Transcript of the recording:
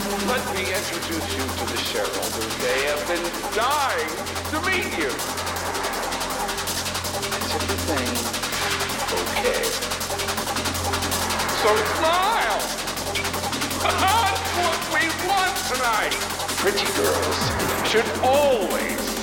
Let me introduce you to the shareholders. They have been dying to meet you. Is everything okay? So smile! That's what we want tonight! Pretty girls should always